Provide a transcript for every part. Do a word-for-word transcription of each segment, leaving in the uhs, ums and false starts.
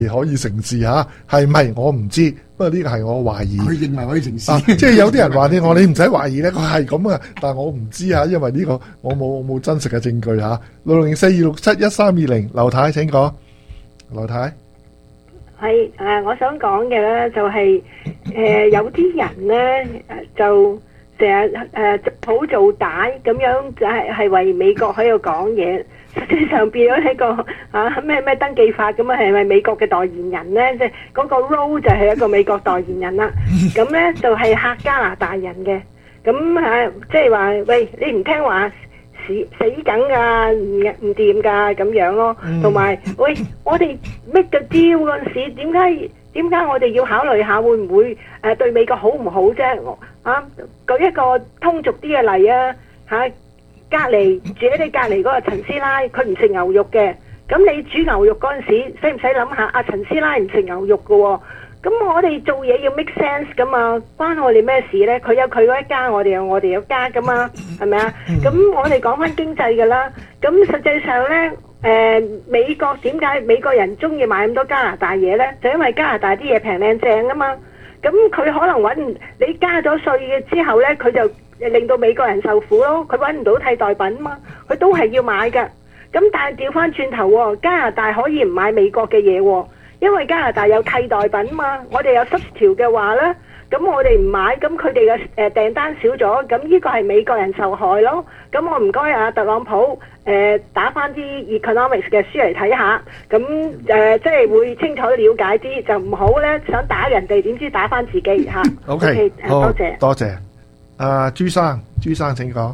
可以成事嚇，係咪我唔知，不過呢個係我懷疑。 佢認為可以成事， 啊、即係有啲人話你我你唔使懷疑咧，佢係咁啊，但係我唔知嚇，因為呢個我冇我冇真實嘅證據嚇。六零四二六七一三二零，劉太請講。劉太係誒、呃，我想講嘅咧就係、是、誒、呃、有啲人咧就成日誒好做大咁樣，就係係為美國喺度講嘢。實際上變咗呢個啊咩咩登記法咁啊，係咪美國嘅代言人咧？即係嗰個 role 就係一個美國代言人啦。咁咧就係嚇加拿大人嘅。咁啊，即係話喂，你唔聽話死死梗噶，唔唔掂噶咁樣咯。同埋喂，我哋 make 個 deal 嗰陣時，點解點解我哋要考慮下會唔會誒對美國好唔好啫？啊，舉一個通俗啲嘅例啊嚇。隔離住喺你隔離嗰個陳師奶，佢唔食牛肉嘅。咁你煮牛肉嗰陣時，使唔使諗下？阿陳師奶唔食牛肉嘅喎。咁我哋做嘢要 make sense 噶嘛，關我哋咩事呢？佢有佢嗰一家，我哋有我哋有家噶嘛，係咪啊？咁我哋講翻經濟㗎啦。咁實際上呢，誒、呃、美國點解美國人中意買咁多加拿大嘢呢？就因為加拿大啲嘢平靚正啊嘛。咁佢可能揾唔你加咗稅嘅之後呢，佢就令到美國人受苦咯，佢揾唔到替代品嘛，佢都係要買㗎。咁但係調翻轉頭喎，加拿大可以唔買美國嘅嘢喎，因為加拿大有替代品嘛。我哋有substitute嘅話呢，咁我哋唔買，咁佢哋嘅誒訂單少咗，咁呢個係美國人受害咯。咁我唔該啊，特朗普誒、呃、打翻啲 economics 嘅書嚟睇下，咁誒、呃、即係會清楚了解啲，就唔好呢想打人哋，點知打翻自己嚇。 OK， okay 好多謝多謝。啊，朱生，朱生請講。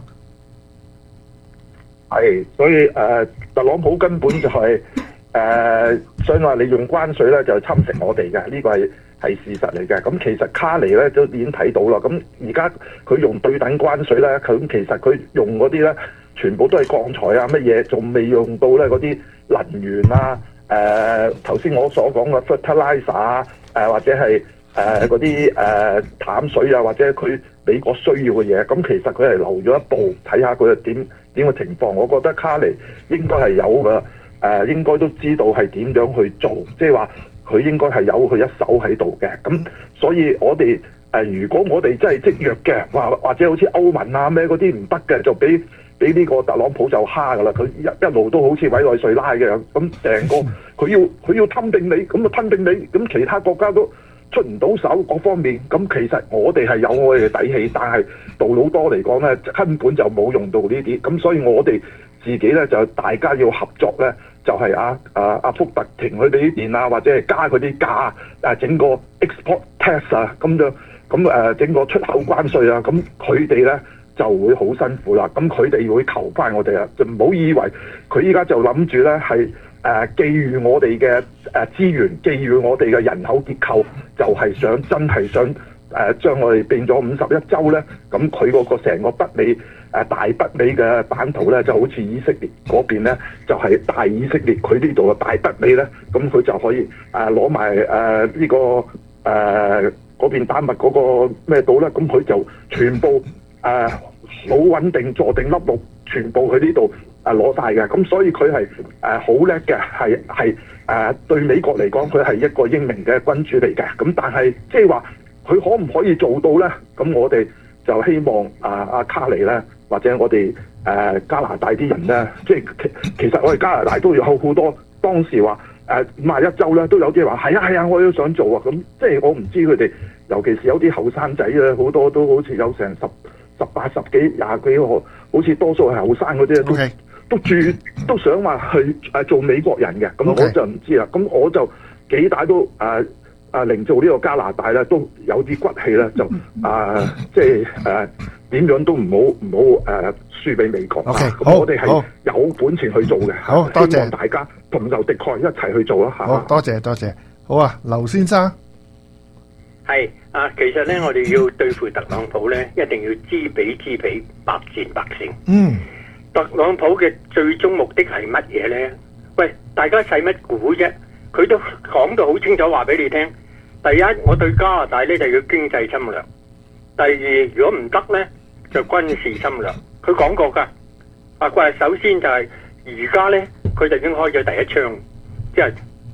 係，所以誒、呃，特朗普根本就係、是、誒、呃，所以話你用關稅咧就侵蝕我哋嘅，呢、這個係係事實嚟嘅。咁其實卡尼咧都已經睇到啦。咁而家佢用對等關稅咧，佢其實佢用嗰啲咧，全部都係鋼材啊乜嘢，仲未用到咧嗰啲能源啊，誒頭先我所講嘅 fertilizer 啊，誒、呃、或者係誒嗰啲誒淡水啊，或者佢美國需要嘅嘢，咁其實佢係留咗一步，睇下佢係點點嘅情況。我覺得卡尼應該係有嘅，誒、呃、應該都知道係點樣去做，即係話佢應該係有佢一手喺度嘅。咁所以我哋誒、呃，如果我哋真係積弱嘅，或或者好似歐盟啊咩嗰啲唔得嘅，就俾俾呢個特朗普就蝦㗎啦。佢一一路都好似委內瑞拉嘅，咁成個佢要佢要吞併你，咁啊吞併你，咁其他國家都出唔到手各方面，咁其實我哋係有我哋嘅底氣，但係杜魯多嚟講咧，根本就冇用到呢啲，咁所以我哋自己咧就大家要合作咧，就係啊啊阿福特停佢哋啲電啊，或者係加佢啲價啊，整個 export tax 啊，咁就咁誒整個出口關稅啊，咁佢哋咧就會好辛苦啦，咁佢哋會求翻我哋啊，就唔好以為佢依家就諗住咧係。誒寄予我哋嘅誒資源，寄予我哋嘅人口結構，就係、是、想真係想誒、呃、將我哋變咗五十一州咧。咁佢嗰個成個北美誒、呃、大北美嘅版圖咧，就好似以色列嗰邊咧，就係、是、大以色列。佢呢度嘅大北美咧，咁佢就可以誒攞埋誒呢個誒嗰、呃、邊丹麥嗰個咩島咧，咁佢就全部誒好穩定坐定粒六，全部去呢度。啊攞晒嘅，咁所以佢係誒好叻嘅，係係誒對美國嚟講，佢係一個英明嘅君主嚟嘅。咁但係即係話佢可唔可以做到咧？咁我哋就希望啊阿卡尼咧，或者我哋誒、呃、加拿大啲人咧，即係其其實我哋加拿大都有好多當時話誒五十一州咧，都有啲話係啊係啊，我都想做啊。咁即係我唔知佢哋，尤其是有啲後生仔咧，好多都好似有成十十八十幾廿幾個，好似多數係後生嗰啲都。Okay. 都住都想話去誒做美國人嘅，咁我就唔知啦。咁、okay. 我就幾大都誒誒營造呢個加拿大咧，都有啲骨氣咧，就誒即係誒點樣都唔好唔好誒輸俾美國。OK，咁我哋係有本錢去做嘅。好多謝，希望大家同仇敵愾一齊去做啦。 好多謝多謝。好啊，劉先生。 係啊，其實咧，我哋要對付特朗普咧，一定要知彼知彼，百戰百勝。嗯。特朗普嘅最終目的係乜嘢呢？喂，大家使乜估啫？佢都講到好清楚，話俾你聽。第一，我對加拿大呢就要經濟侵略；第二，如果唔得呢，就軍事侵略。佢講過㗎。啊，佢話首先就係而家呢，佢就已經開咗第一槍，即係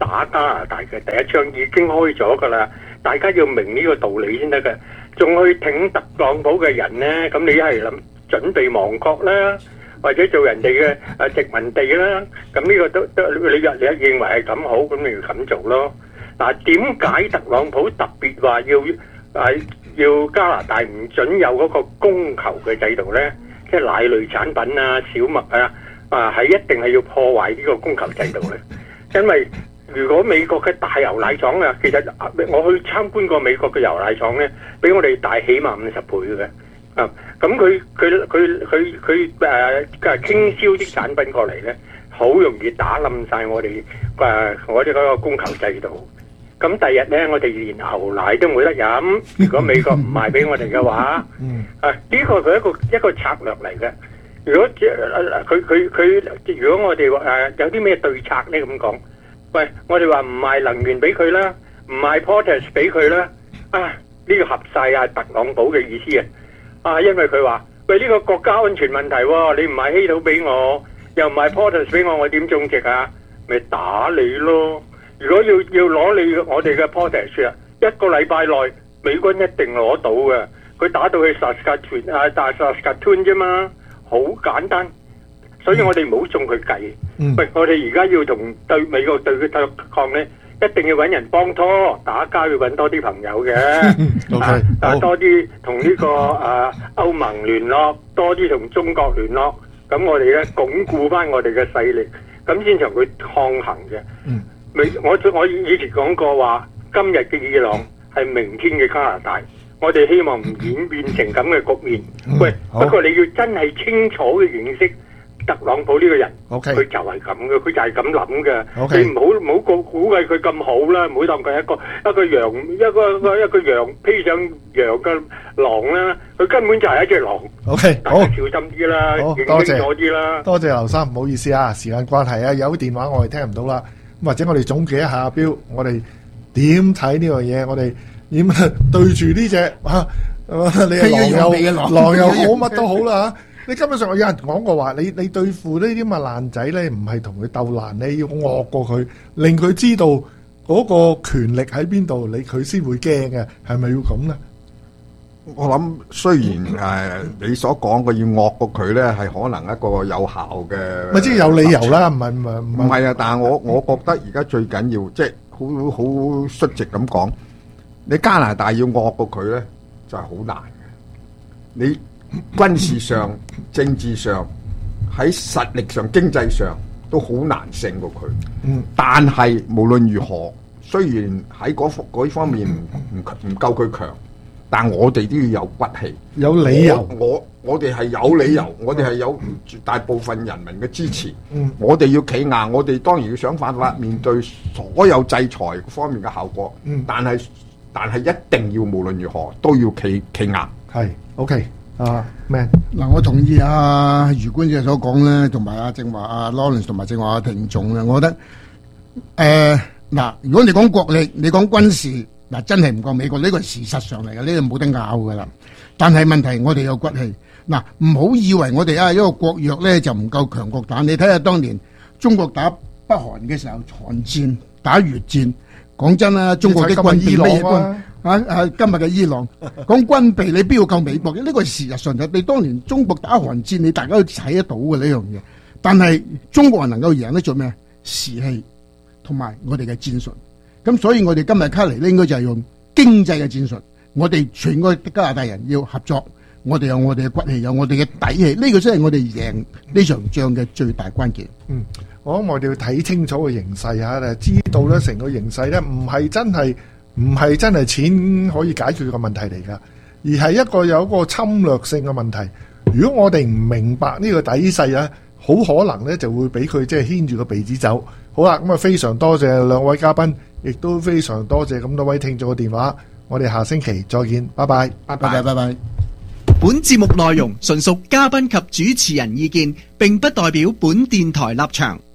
打加拿大嘅第一槍已經開咗㗎啦，大家要明呢個道理先得嘅。仲去挺特朗普嘅人咧，咁你一係諗準備亡國啦，或者做人哋嘅誒殖民地啦，咁呢個都都你你認為係咁好，咁你要咁做咯。嗱，點解特朗普特別話要誒要加拿大唔準有嗰個供求嘅制度咧？即係奶類產品啊、小麥啊，啊係一定係要破壞呢個供求制度咧，因為如果美國嘅大油奶廠啊，其實我去參觀過美國嘅油奶廠咧，比我哋大起碼五十倍嘅。啊，咁佢佢佢佢佢誒嘅傾銷啲產品過嚟咧，好容易打冧晒我哋誒、啊、我哋嗰個供求制度。咁第日咧，我哋連牛奶都冇得飲。如果美國唔賣俾我哋嘅話，啊呢個係一個一個策略嚟嘅。如果佢佢佢，如果我哋話誒有啲咩對策咧咁講？喂，我哋話唔賣能源俾佢啦，唔賣 potash 俾佢啦，啊呢、這個合晒啊特朗普嘅意思啊，啊因為佢話喂呢、這個國家安全問題喎、哦，你唔賣稀土俾我，又唔賣 potash 俾我，我點種植啊？咪打你咯！如果要要攞你我哋嘅 potash 啊，一個禮拜內美軍一定攞到嘅，佢打到去薩斯卡屯啊，打薩斯卡屯啫嘛，好簡單。所以我哋唔好中佢計。嗯、喂，我哋而家要同對美國對佢對抗咧，一定要揾人幫拖，打交要揾多啲朋友嘅。 okay, 啊，啊多啲同呢個啊歐盟聯絡，多啲同中國聯絡，咁我哋咧鞏固翻我哋嘅勢力，咁先同佢抗衡嘅。嗯，我我以前講過話，今日嘅伊朗係明天嘅加拿大，我哋希望唔演變成咁嘅局面。嗯、喂，不過你要真係清楚嘅認識。特朗普呢個人，佢、okay. 就係咁嘅，佢就係咁諗嘅。Okay. 你唔好唔好估估計佢咁好啦，唔好當佢一個一個羊一個一個一個羊披上羊嘅狼啦，佢根本就係一隻狼。 OK， 大家小心啲啦，認清楚啲啦。 多謝劉生，唔好意思啊，時間關係啊，有電話我哋聽唔到啦。咁或者我哋總結一下，標我哋點睇呢樣嘢？我哋點對住呢隻啊？你係狼又狼又好，乜都好啦嚇。你根本上有人講過話，你你對付呢啲咁嘅爛仔咧，唔係同佢鬥爛，你要惡過佢，令佢知道嗰個權力喺邊度，你佢先會驚嘅，係咪要咁咧？ 我諗雖然誒你所講嘅要惡過佢咧，係可能一個有效嘅， 咪即係有理由啦，唔係唔係唔係啊！但係我我覺得而家最緊要即係好好率直咁講，你加拿大要惡過佢咧，就係好難嘅，你。軍事上、政治上、喺實力上、經濟上都好難勝過佢。嗯，但係無論如何，雖然喺嗰嗰方面唔唔唔夠佢強，但我哋都要有骨氣， 有理由。 我我我哋係有理由，我哋係有絕大部分人民嘅支持。嗯，我哋要企硬，我哋當然要想辦法面對所有制裁方面嘅效果。嗯，但係但係一定要無論如何都要企企硬。 係 OK。啊咩？ 嗱，我同意阿余官姐所講咧，同埋阿正話阿 Lawrence 同埋正話阿聽眾咧，我覺得誒嗱、呃，如果你講國力，你講軍事，嗱真係唔夠美國，呢個係事實上嚟嘅，呢個冇得拗噶啦。但係問題，我哋有骨氣。嗱，唔好以為我哋啊一個國弱咧就唔夠強國打。你睇下當年中國打北韓嘅時候，韓戰打越戰，講真啦，中國啲軍備咩軍？啊啊！今日嘅伊朗講軍備，你邊要夠美國嘅？呢個係事實上就你當年中國打韓戰，你大家都睇得到嘅呢樣嘢。但係中國人能夠贏得做咩？士氣同埋我哋嘅戰術。咁所以我哋今日卡嚟咧，應該就係用經濟嘅戰術。我哋全個加拿大人要合作，我哋有我哋嘅骨氣，有我哋嘅底氣。呢個先係我哋贏呢場仗嘅最大關鍵。 嗯，我諗我哋要睇清楚個形勢嚇，誒，知道咧成個形勢咧，唔係真係。唔係真係錢可以解決個問題嚟噶，而係一個有一個侵略性嘅問題。如果我哋唔明白呢個底細啊，好可能咧就會俾佢即係牽住個鼻子走。好啦，咁啊非常多謝兩位嘉賓，亦都非常多謝咁多位聽眾嘅電話。我哋下星期再見，拜拜， 拜拜，拜拜。 本節目內容純屬嘉賓及主持人意見，並不代表本電台立場。